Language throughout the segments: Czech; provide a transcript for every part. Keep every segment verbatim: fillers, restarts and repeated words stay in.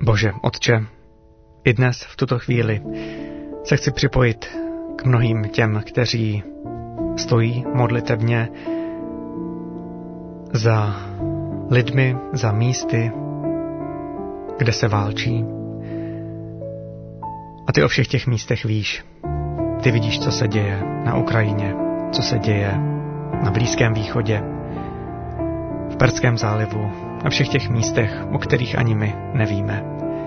Bože, Otče, i dnes v tuto chvíli se chci připojit k mnohým těm, kteří stojí modlitevně za lidmi, za místy, kde se válčí. A ty o všech těch místech víš. Ty vidíš, co se děje na Ukrajině, co se děje na Blízkém východě, v Perském zálivu, na všech těch místech, o kterých ani my nevíme.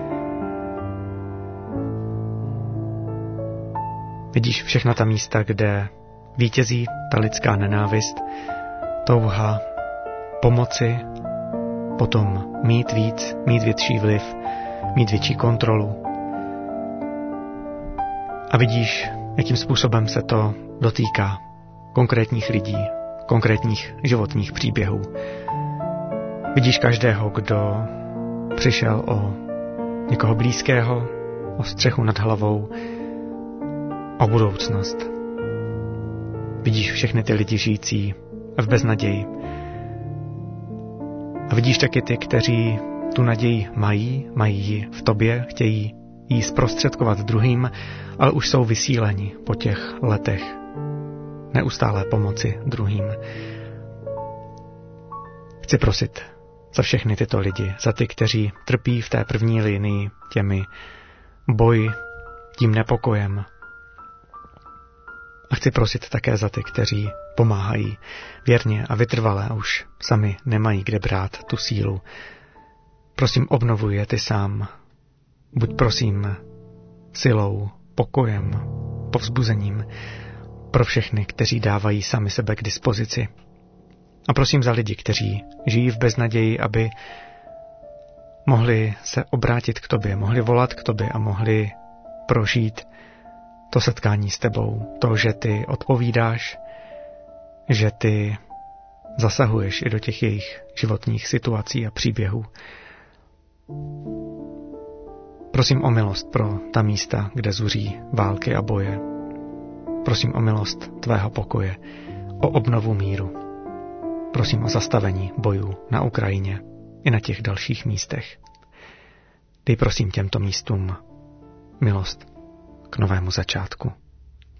Vidíš všechna ta místa, kde vítězí ta lidská nenávist, touha pomoci, potom mít víc, mít větší vliv, mít větší kontrolu. A vidíš, jakým způsobem se to dotýká konkrétních lidí, konkrétních životních příběhů. Vidíš každého, kdo přišel o někoho blízkého, o střechu nad hlavou, o budoucnost. Vidíš všechny ty lidi žijící v beznaději. A vidíš taky ty, kteří tu naději mají, mají ji v tobě, chtějí ji zprostředkovat druhým, ale už jsou vysíleni po těch letech neustálé pomoci druhým. Chci prosit za všechny tyto lidi, za ty, kteří trpí v té první linii těmi boji, tím nepokojem. A chci prosit také za ty, kteří pomáhají věrně a vytrvale a už sami nemají kde brát tu sílu. Prosím, obnovuj je ty sám. Buď prosím silou, pokojem, povzbuzením pro všechny, kteří dávají sami sebe k dispozici. A prosím za lidi, kteří žijí v beznaději, aby mohli se obrátit k tobě, mohli volat k tobě a mohli prožít to setkání s tebou, to, že ty odpovídáš, že ty zasahuješ i do těch jejich životních situací a příběhů. Prosím o milost pro ta místa, kde zuří války a boje. Prosím o milost tvého pokoje, o obnovu míru. Prosím o zastavení bojů na Ukrajině i na těch dalších místech. Dej prosím těmto místům milost k novému začátku.